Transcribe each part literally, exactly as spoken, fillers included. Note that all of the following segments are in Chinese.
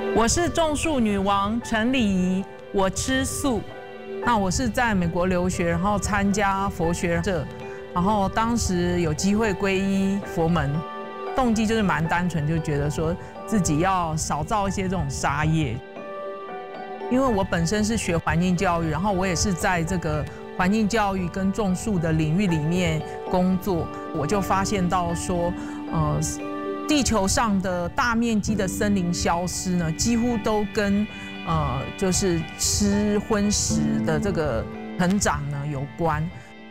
我是种树女王陈礼仪，我吃素。那我是在美国留学，然后参加佛学社，然后当时有机会皈依佛门，动机就是蛮单纯，就觉得说自己要少造一些这种杀业。因为我本身是学环境教育，然后我也是在这个环境教育跟种树的领域里面工作，我就发现到说，呃。地球上的大面积的森林消失呢，几乎都跟呃就是吃荤食的这个成长呢有关。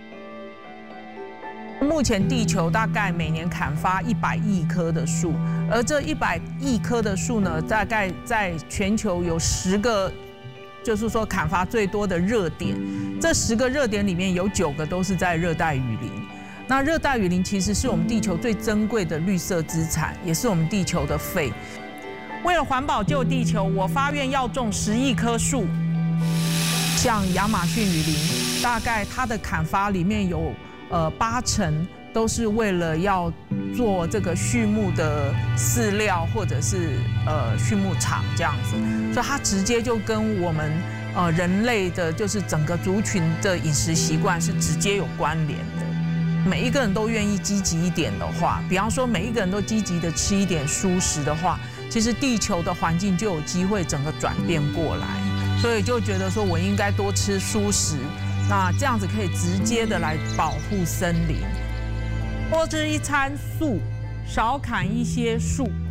目前地球大概每年砍伐一百亿棵的树，而这一百亿棵的树呢，大概在全球有十个，就是说砍伐最多的热点。这十个热点里面有九个都是在热带雨林。那热带雨林其实是我们地球最珍贵的绿色资产，也是我们地球的肺。为了环保救地球，我发愿要种十亿棵树。像亚马逊雨林，大概它的砍伐里面有呃八成都是为了要做这个畜牧的饲料或者是呃畜牧场这样子，所以它直接就跟我们呃人类的就是整个族群的饮食习惯是直接有关联的。每一个人都愿意积极一点的话，比方说每一个人都积极的吃一点蔬食的话，其实地球的环境就有机会整个转变过来。所以就觉得说我应该多吃蔬食，那这样子可以直接的来保护森林。多吃一餐素，少砍一些树。